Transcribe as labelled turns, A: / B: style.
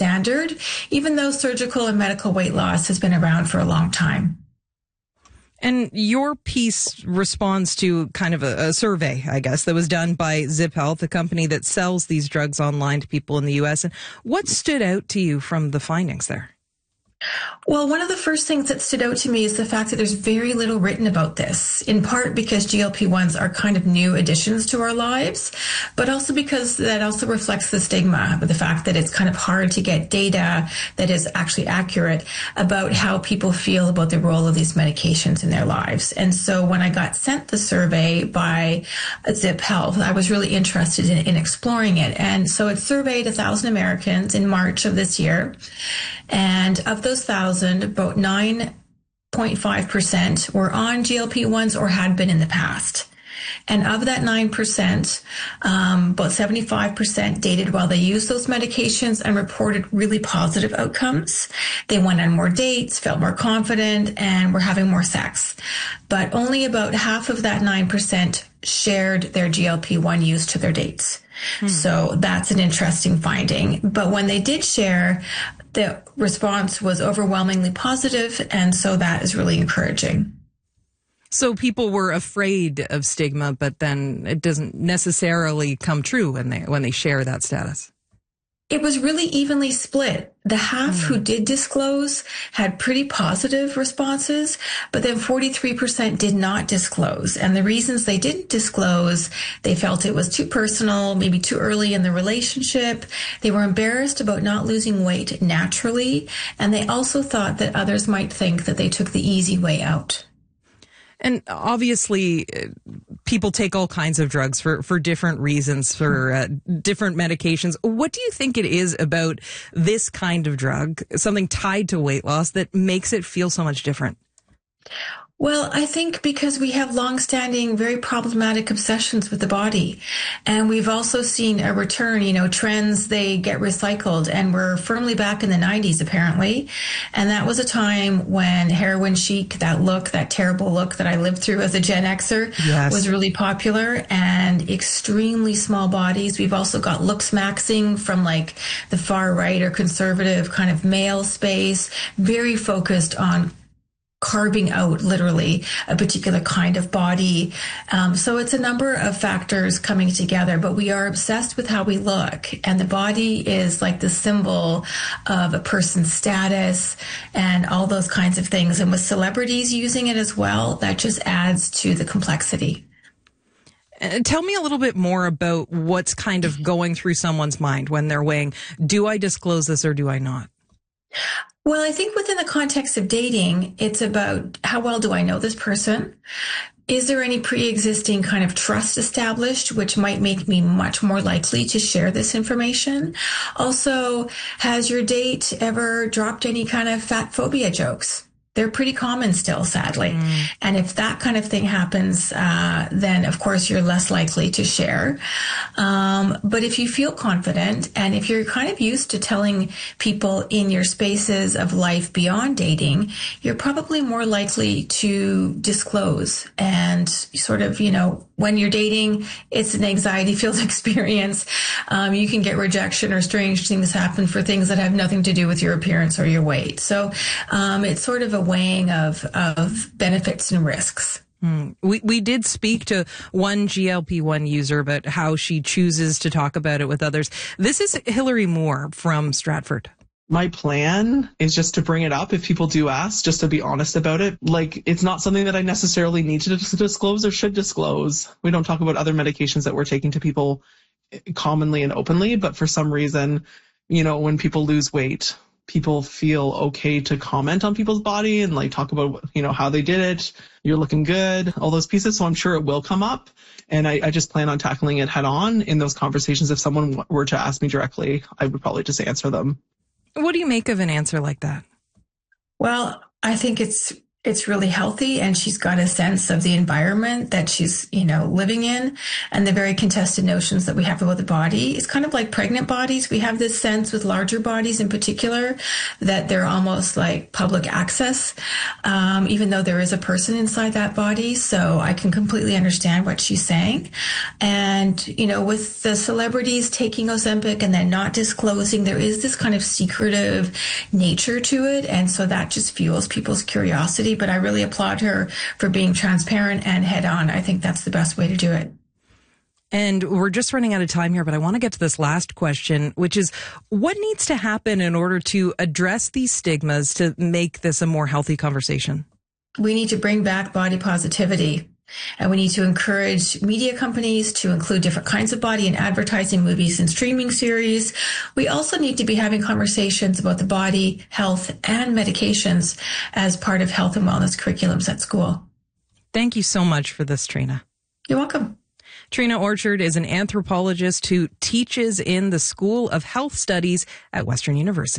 A: standard, even though surgical and medical weight loss has been around for a long time.
B: And your piece responds to kind of a survey, I guess, that was done by Zip Health, a company that sells these drugs online to people in the U.S. And what stood out to you from the findings there?
A: Well, one of the first things that stood out to me is the fact that there's very little written about this, in part because GLP-1s are kind of new additions to our lives, but also because that also reflects the stigma of the fact that it's kind of hard to get data that is actually accurate about how people feel about the role of these medications in their lives. And so when I got sent the survey by Zip Health, I was really interested in exploring it. And so it surveyed 1,000 Americans in March of this year. And of those 1,000, about 9.5% were on GLP-1s or had been in the past. And of that 9%, about 75% dated while they used those medications and reported really positive outcomes. They went on more dates, felt more confident, and were having more sex. But only about half of that 9% shared their GLP-1 use to their dates. So that's an interesting finding. But when they did share, the response was overwhelmingly positive, and so that is really encouraging.
B: So people were afraid of stigma, but then it doesn't necessarily come true when they share that status.
A: It was really evenly split. The half who did disclose had pretty positive responses, but then 43% did not disclose. And the reasons they didn't disclose, they felt it was too personal, maybe too early in the relationship. They were embarrassed about not losing weight naturally. And they also thought that others might think that they took the easy way out.
B: And obviously, people take all kinds of drugs for different reasons, for different medications. What do you think it is about this kind of drug, something tied to weight loss, that makes it feel so much different?
A: Well, I think because we have longstanding, very problematic obsessions with the body. And we've also seen a return, trends, they get recycled, and we're firmly back in the 90s, apparently. And that was a time when heroin chic, that terrible look that I lived through as a Gen Xer, was really popular, and extremely small bodies. We've also got looks maxing from like the far right or conservative kind of male space, very focused on carving out literally a particular kind of body. So it's a number of factors coming together, but we are obsessed with how we look. And the body is like the symbol of a person's status and all those kinds of things. And with celebrities using it as well, that just adds to the complexity.
B: Tell me a little bit more about what's kind of going through someone's mind when they're weighing, do I disclose this or do I not?
A: Well, I think within the context of dating, it's about how well do I know this person? Is there any pre-existing kind of trust established, which might make me much more likely to share this information? Also, has your date ever dropped any kind of fat phobia jokes? They're pretty common still, sadly. And if that kind of thing happens, then of course you're less likely to share. But if you feel confident and if you're kind of used to telling people in your spaces of life beyond dating, you're probably more likely to disclose. And sort of, when you're dating, it's an anxiety-filled experience. You can get rejection or strange things happen for things that have nothing to do with your appearance or your weight. So it's sort of a weighing of benefits and risks.
B: We did speak to one GLP-1 user about how she chooses to talk about it with others. This is Hillary Moore from Stratford.
C: My plan is just to bring it up if people do ask, just to be honest about it. Like, it's not something that I necessarily need to disclose or should disclose. We don't talk about other medications that we're taking to people commonly and openly, but for some reason, when people lose weight, people feel okay to comment on people's body and like talk about, how they did it. You're looking good, all those pieces. So I'm sure it will come up. And I just plan on tackling it head on in those conversations. If someone were to ask me directly, I would probably just answer them.
B: What do you make of an answer like that?
A: Well, I think it's it's really healthy, and she's got a sense of the environment that she's, living in, and the very contested notions that we have about the body. It's kind of like pregnant bodies. We have this sense with larger bodies in particular that they're almost like public access, even though there is a person inside that body. So I can completely understand what she's saying. And, with the celebrities taking Ozempic and then not disclosing, there is this kind of secretive nature to it. And so that just fuels people's curiosity. But I really applaud her for being transparent and head on. I think that's the best way to do it.
B: And we're just running out of time here, but I want to get to this last question, which is what needs to happen in order to address these stigmas to make this a more healthy conversation?
A: We need to bring back body positivity. And we need to encourage media companies to include different kinds of body in advertising, movies, and streaming series. We also need to be having conversations about the body, health, and medications as part of health and wellness curriculums at school.
B: Thank you so much for this, Trina.
A: You're welcome.
B: Trina Orchard is an anthropologist who teaches in the School of Health Studies at Western University.